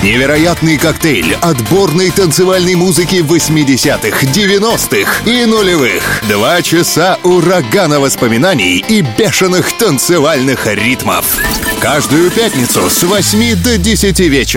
Невероятный коктейль отборной танцевальной музыки 80-х, 90-х и нулевых. 2 часа урагана воспоминаний и бешеных танцевальных ритмов. Каждую пятницу с 8 до 10 вечера.